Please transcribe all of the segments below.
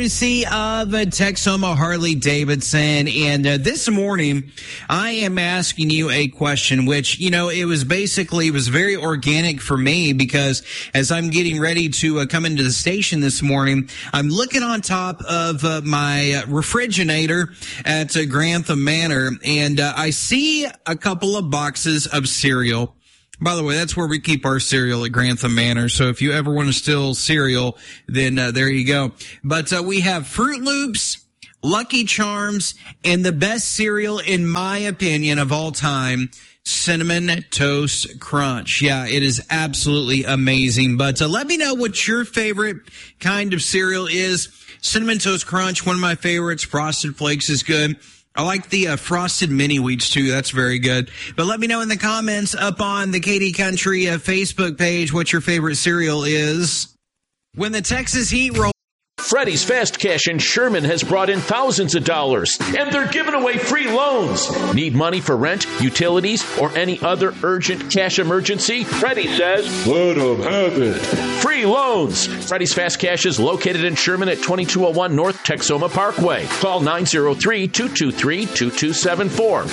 courtesy of Texoma Harley-Davidson. And this morning, I am asking you a question, which, it was very organic for me because as I'm getting ready to come into the station this morning, I'm looking on top of my refrigerator at Grantham Manor, and I see a couple of boxes of cereal. By the way, that's where we keep our cereal at Grantham Manor. So if you ever want to steal cereal, then there you go. But we have Fruit Loops, Lucky Charms, and the best cereal, in my opinion, of all time, Cinnamon Toast Crunch. Yeah, it is absolutely amazing. But let me know what your favorite kind of cereal is. Cinnamon Toast Crunch, one of my favorites. Frosted Flakes is good. I like the Frosted Mini Wheats, too. That's very good. But let me know in the comments up on the Katy Country Facebook page what your favorite cereal is. When the Texas Heat roll. Freddy's Fast Cash in Sherman has brought in thousands of dollars, and they're giving away free loans. Need money for rent, utilities, or any other urgent cash emergency? Freddy says, let them have it. Free loans. Freddy's Fast Cash is located in Sherman at 2201 North Texoma Parkway. Call 903-223-2274.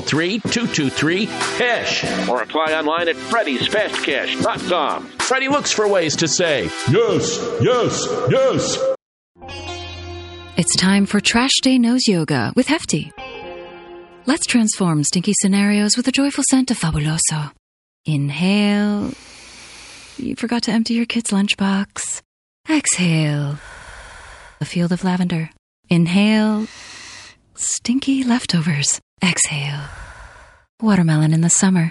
903-223-CASH. Or apply online at freddysfastcash.com. Freddy looks for ways to say, yes, yes, yes. It's time for Trash Day Nose Yoga with Hefty. Let's transform stinky scenarios with the joyful scent of Fabuloso. Inhale. You forgot to empty your kid's lunchbox. Exhale. A field of lavender. Inhale. Stinky leftovers. Exhale. Watermelon in the summer.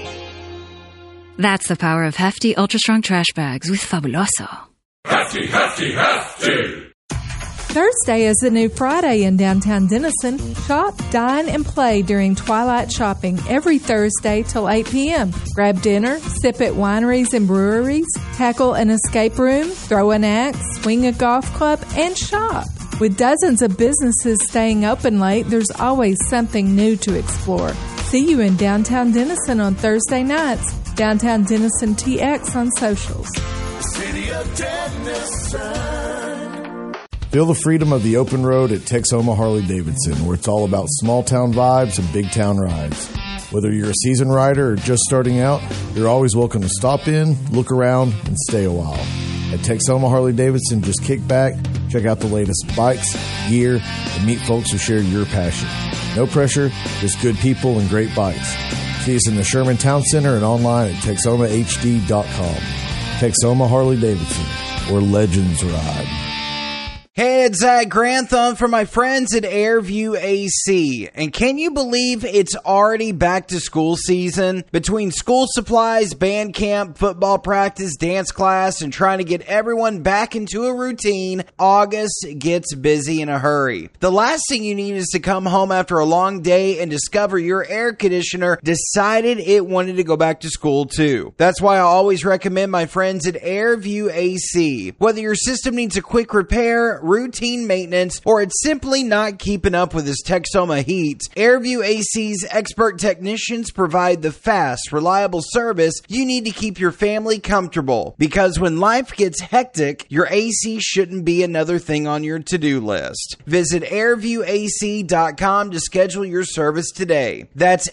That's the power of Hefty Ultra Strong Trash Bags with Fabuloso. Hefty, Hefty, Hefty! Thursday is the new Friday in downtown Denison. Shop, dine, and play during twilight shopping every Thursday till 8 p.m. Grab dinner, sip at wineries and breweries, tackle an escape room, throw an axe, swing a golf club, and shop. With dozens of businesses staying open late, there's always something new to explore. See you in downtown Denison on Thursday nights. Downtown Denison TX on socials. City of Denison. Feel the freedom of the open road at Texoma Harley-Davidson, where it's all about small-town vibes and big-town rides. Whether you're a seasoned rider or just starting out, you're always welcome to stop in, look around, and stay a while. At Texoma Harley-Davidson, just kick back, check out the latest bikes, gear, and meet folks who share your passion. No pressure, just good people and great bikes. See us in the Sherman Town Center and online at TexomaHD.com. Texoma Harley-Davidson, where legends ride. Hey, it's Zach Grantham for my friends at Airview AC. And can you believe it's already back to school season? Between school supplies, band camp, football practice, dance class, and trying to get everyone back into a routine, August gets busy in a hurry. The last thing you need is to come home after a long day and discover your air conditioner decided it wanted to go back to school too. That's why I always recommend my friends at Airview AC. Whether your system needs a quick repair, routine maintenance, or it's simply not keeping up with this Texoma heat, Airview AC's expert technicians provide the fast, reliable service you need to keep your family comfortable. Because when life gets hectic, your AC shouldn't be another thing on your to-do list. Visit airviewac.com to schedule your service today. That's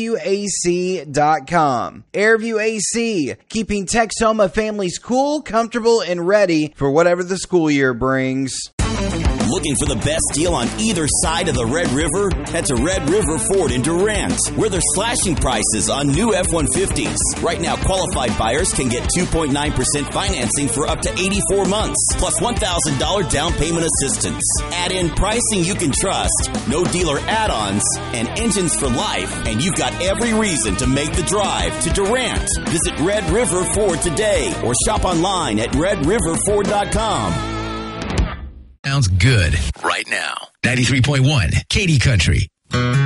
airviewac.com. Airview AC, keeping Texoma families cool, comfortable, and ready for whatever the school year brings. Looking for the best deal on either side of the Red River? Head to Red River Ford in Durant, where they're slashing prices on new F-150s. Right now, qualified buyers can get 2.9% financing for up to 84 months, plus $1,000 down payment assistance. Add in pricing you can trust, no dealer add-ons, and engines for life, and you've got every reason to make the drive to Durant. Visit Red River Ford today, or shop online at redriverford.com. Sounds good right now. 93.1 Katy Country.